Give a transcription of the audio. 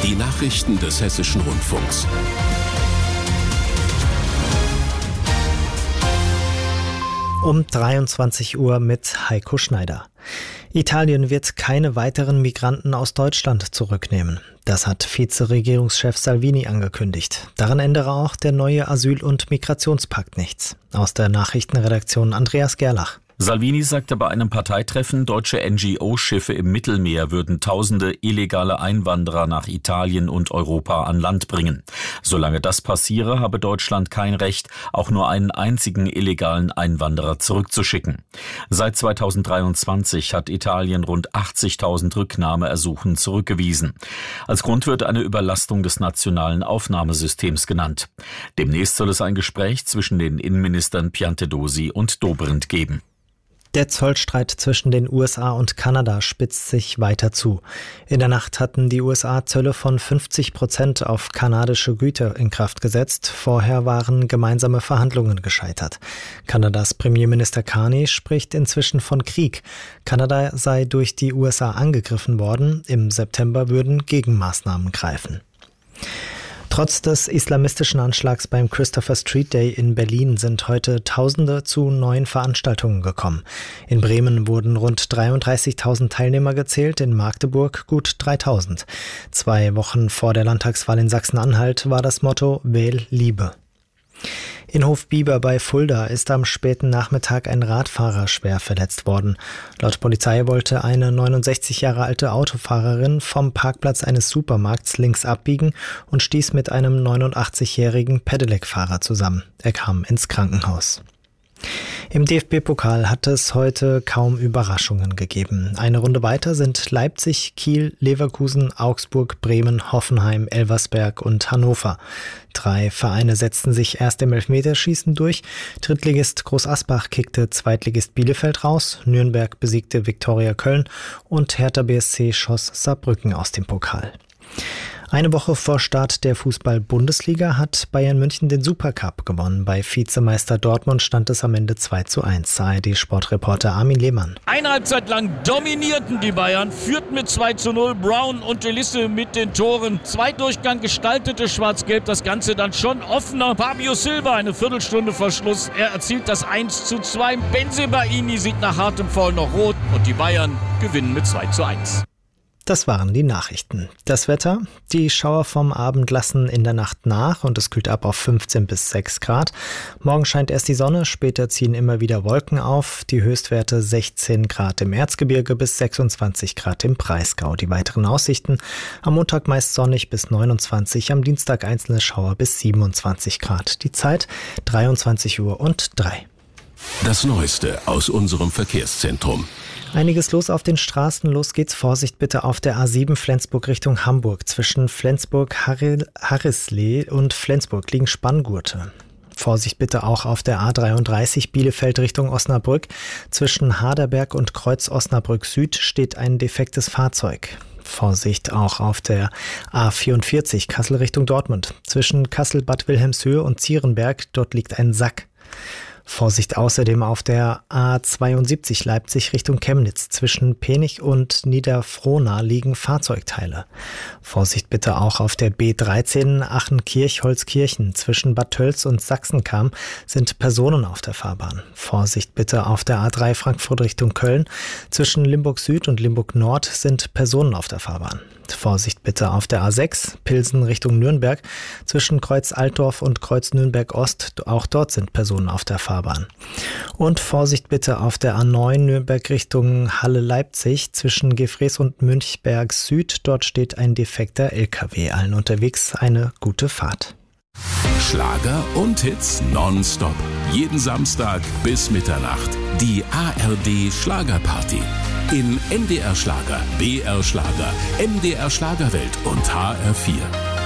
Die Nachrichten des Hessischen Rundfunks. Um 23 Uhr mit Heiko Schneider. Italien wird keine weiteren Migranten aus Deutschland zurücknehmen. Das hat Vizeregierungschef Salvini angekündigt. Daran ändere auch der neue Asyl- und Migrationspakt nichts. Aus der Nachrichtenredaktion Andreas Gerlach. Salvini sagte bei einem Parteitreffen, deutsche NGO-Schiffe im Mittelmeer würden tausende illegale Einwanderer nach Italien und Europa an Land bringen. Solange das passiere, habe Deutschland kein Recht, auch nur einen einzigen illegalen Einwanderer zurückzuschicken. Seit 2023 hat Italien rund 80.000 Rücknahmeersuchen zurückgewiesen. Als Grund wird eine Überlastung des nationalen Aufnahmesystems genannt. Demnächst soll es ein Gespräch zwischen den Innenministern Piantedosi und Dobrindt geben. Der Zollstreit zwischen den USA und Kanada spitzt sich weiter zu. In der Nacht hatten die USA Zölle von 50% auf kanadische Güter in Kraft gesetzt. Vorher waren gemeinsame Verhandlungen gescheitert. Kanadas Premierminister Carney spricht inzwischen von Krieg. Kanada sei durch die USA angegriffen worden. Im September würden Gegenmaßnahmen greifen. Trotz des islamistischen Anschlags beim Christopher Street Day in Berlin sind heute Tausende zu neuen Veranstaltungen gekommen. In Bremen wurden rund 33.000 Teilnehmer gezählt, in Magdeburg gut 3.000. 2 Wochen vor der Landtagswahl in Sachsen-Anhalt war das Motto Wähl Liebe. In Hofbieber bei Fulda ist am späten Nachmittag ein Radfahrer schwer verletzt worden. Laut Polizei wollte eine 69 Jahre alte Autofahrerin vom Parkplatz eines Supermarkts links abbiegen und stieß mit einem 89-jährigen Pedelec-Fahrer zusammen. Er kam ins Krankenhaus. Im DFB-Pokal hat es heute kaum Überraschungen gegeben. Eine Runde weiter sind Leipzig, Kiel, Leverkusen, Augsburg, Bremen, Hoffenheim, Elversberg und Hannover. 3 Vereine setzten sich erst im Elfmeterschießen durch. Drittligist Groß Asbach kickte Zweitligist Bielefeld raus. Nürnberg besiegte Viktoria Köln und Hertha BSC schoss Saarbrücken aus dem Pokal. Eine Woche vor Start der Fußball-Bundesliga hat Bayern München den Supercup gewonnen. Bei Vizemeister Dortmund stand es am Ende 2:1. ARD-Sportreporter Armin Lehmann. Eine Halbzeit lang dominierten die Bayern, führten mit 2:0. Brown und Elisse mit den Toren. Zweitdurchgang gestaltete Schwarz-Gelb das Ganze dann schon offener. Fabio Silva, eine Viertelstunde vor Schluss. Er erzielt das 1:2. Bensebaini sieht nach hartem Foul noch rot und die Bayern gewinnen mit 2:1. Das waren die Nachrichten. Das Wetter: Die Schauer vom Abend lassen in der Nacht nach und es kühlt ab auf 15 bis 6 Grad. Morgen scheint erst die Sonne, später ziehen immer wieder Wolken auf. Die Höchstwerte 16 Grad im Erzgebirge bis 26 Grad im Breisgau. Die weiteren Aussichten: am Montag meist sonnig bis 29, am Dienstag einzelne Schauer bis 27 Grad. Die Zeit 23:03 Uhr. Das Neueste aus unserem Verkehrszentrum. Einiges los auf den Straßen. Los geht's. Vorsicht bitte auf der A7 Flensburg Richtung Hamburg. Zwischen Flensburg-Harrislee und Flensburg liegen Spanngurte. Vorsicht bitte auch auf der A33 Bielefeld Richtung Osnabrück. Zwischen Haderberg und Kreuz Osnabrück Süd steht ein defektes Fahrzeug. Vorsicht auch auf der A44 Kassel Richtung Dortmund. Zwischen Kassel-Bad Wilhelmshöhe und Zierenberg, dort liegt ein Sack. Vorsicht außerdem auf der A72 Leipzig Richtung Chemnitz. Zwischen Penich und Niederfrohna liegen Fahrzeugteile. Vorsicht bitte auch auf der B13 Aachen-Kirchholzkirchen. Zwischen Bad Tölz und Sachsenkam sind Personen auf der Fahrbahn. Vorsicht bitte auf der A3 Frankfurt Richtung Köln. Zwischen Limburg Süd und Limburg Nord sind Personen auf der Fahrbahn. Vorsicht bitte auf der A6 Pilsen Richtung Nürnberg. Zwischen Kreuz Altdorf und Kreuz Nürnberg Ost, auch dort sind Personen auf der Fahrbahn. Und Vorsicht bitte auf der A9 Nürnberg Richtung Halle-Leipzig. Zwischen Gefrees und Münchberg Süd, dort steht ein defekter LKW. Allen unterwegs eine gute Fahrt. Schlager und Hits nonstop. Jeden Samstag bis Mitternacht. Die ARD Schlagerparty. In NDR Schlager, BR Schlager, MDR Schlagerwelt und HR4.